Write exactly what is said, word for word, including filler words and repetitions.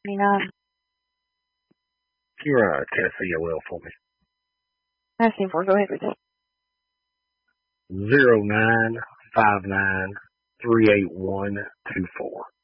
twenty-nine. Can you run a test C O L for me? Asking for, go ahead with it. Zero nine five nine three eight one two four.